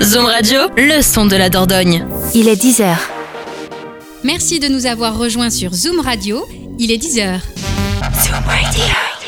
Zoom Radio, le son de la Dordogne. Il est 10h. Merci de nous avoir rejoints sur Zoom Radio. Il est 10h. Zoom Radio.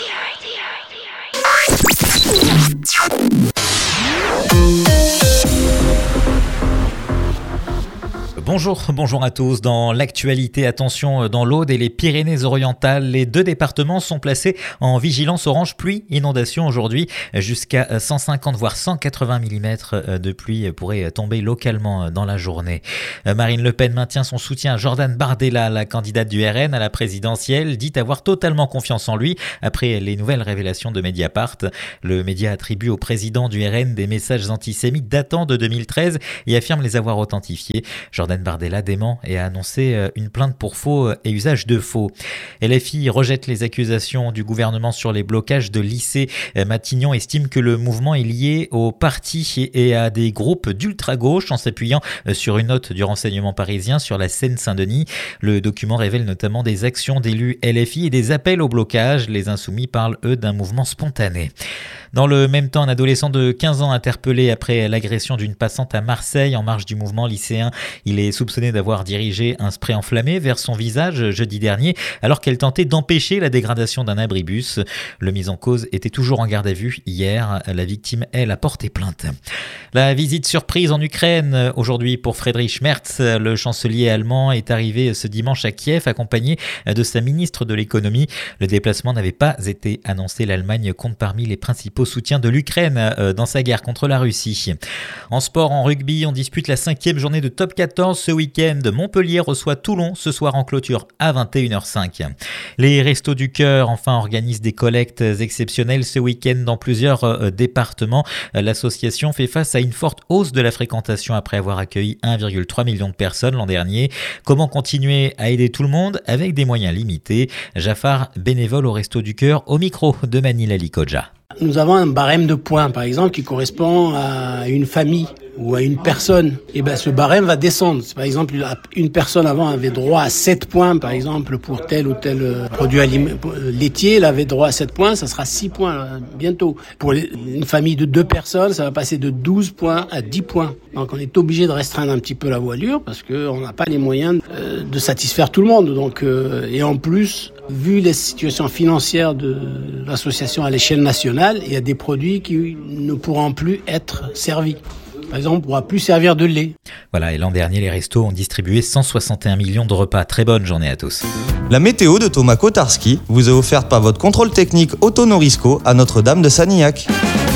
Bonjour à tous. Dans l'actualité, attention, dans l'Aude et les Pyrénées-Orientales, les deux départements sont placés en vigilance orange pluie inondation aujourd'hui. Jusqu'à 150 voire 180 mm de pluie pourrait tomber localement dans la journée. Marine Le Pen maintient son soutien à Jordan Bardella, la candidate du RN à la présidentielle, dit avoir totalement confiance en lui après les nouvelles révélations de Mediapart. Le média attribue au président du RN des messages antisémites datant de 2013 et affirme les avoir authentifiés. Jordan Bardella dément et a annoncé une plainte pour faux et usage de faux. LFI rejette les accusations du gouvernement sur les blocages de lycées. Matignon estime que le mouvement est lié au parti et à des groupes d'ultra-gauche en s'appuyant sur une note du renseignement parisien sur la Seine-Saint-Denis. Le document révèle notamment des actions d'élus LFI et des appels au blocage. Les Insoumis parlent, eux, d'un mouvement spontané. Dans le même temps, un adolescent de 15 ans interpellé après l'agression d'une passante à Marseille en marge du mouvement lycéen. Il est soupçonné d'avoir dirigé un spray enflammé vers son visage jeudi dernier alors qu'elle tentait d'empêcher la dégradation d'un abribus. Le mis en cause était toujours en garde à vue hier. La victime, elle, a porté plainte. La visite surprise en Ukraine aujourd'hui pour Friedrich Merz. Le chancelier allemand est arrivé ce dimanche à Kiev accompagné de sa ministre de l'économie. Le déplacement n'avait pas été annoncé. L'Allemagne compte parmi les principaux soutiens de l'Ukraine dans sa guerre contre la Russie. En sport, en rugby, on dispute la 5e journée de top 14 ce week-end. Montpellier reçoit Toulon ce soir en clôture à 21h05. Les Restos du Cœur, enfin, organisent des collectes exceptionnelles ce week-end dans plusieurs départements. L'association fait face à une forte hausse de la fréquentation après avoir accueilli 1,3 million de personnes l'an dernier. Comment continuer à aider tout le monde avec des moyens limités? Jafar, bénévole au Restos du Cœur, au micro de Manil Alikoja. Nous avons un barème de points, par exemple, qui correspond à une famille ou à une personne. Et ce barème va descendre. Par exemple, une personne avant avait droit à 7 points, par exemple, pour tel ou tel produit laitier. Elle avait droit à 7 points, ça sera 6 points bientôt. Pour une famille de 2 personnes, ça va passer de 12 points à 10 points. Donc on est obligé de restreindre un petit peu la voilure parce qu'on n'a pas les moyens de satisfaire tout le monde. Donc, et en plus, vu les situations financières de l'association à l'échelle nationale, il y a des produits qui ne pourront plus être servis. Par exemple, on ne pourra plus servir de lait. Voilà, et l'an dernier, les restos ont distribué 161 millions de repas. Très bonne journée à tous. La météo de Thomas Kotarski vous est offerte par votre contrôle technique Autonorisco à Notre-Dame de Sanilhac.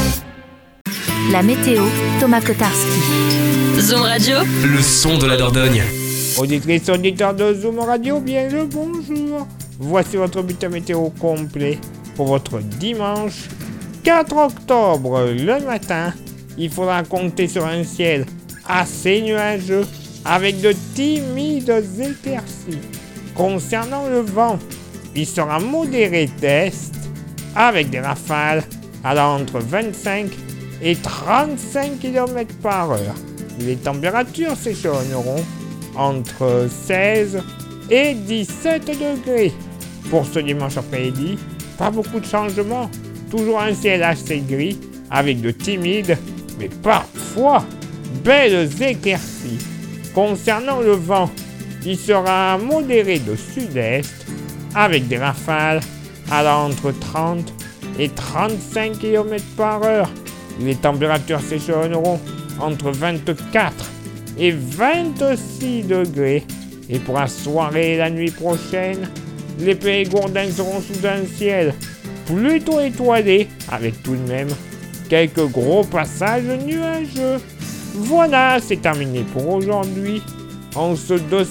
La météo, Thomas Kotarski. Zoom Radio, le son de la Dordogne. Auditrices, auditeurs de Zoom Radio, bien le bonjour. Voici votre bulletin météo complet pour votre dimanche 4 octobre. Le matin, il faudra compter sur un ciel assez nuageux avec de timides éclaircies. Concernant le vent, il sera modéré d'est avec des rafales allant entre 25 et 35 km par heure. Les températures s'échelonneront entre 16 et 17 degrés. Pour ce dimanche après-midi, pas beaucoup de changements. Toujours un ciel assez gris avec de timides, mais parfois belles éclaircies. Concernant le vent, il sera modéré de sud-est avec des rafales allant entre 30 et 35 km par heure. Les températures s'échelonneront entre 24 et 26 degrés. Et pour la soirée et la nuit prochaine, les Périgourdins seront sous un ciel plutôt étoilé, avec tout de même quelques gros passages nuageux. Voilà, c'est terminé pour aujourd'hui, en ce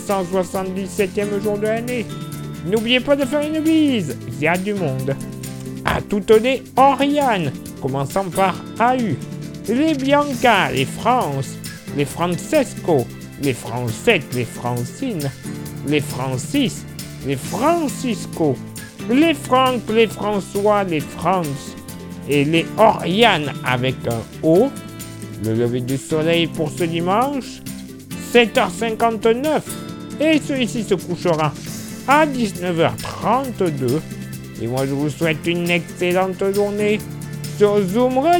277e jour de l'année. N'oubliez pas de faire une bise, il y a du monde. À toutes les Oriane, commençant par AU, les Bianca, les France, les Francesco, les Francettes, les Francine, les Francis, les Francisco, les Franck, les François, les France et les Oriane avec un O. Le lever du soleil pour ce dimanche, 7h59, et celui-ci se couchera à 19h32. Et moi je vous souhaite une excellente journée sur Zoom Radio.